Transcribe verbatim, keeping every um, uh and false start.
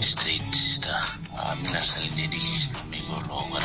Street, sister. Uh, I'm not selling dedication, amigo, logo.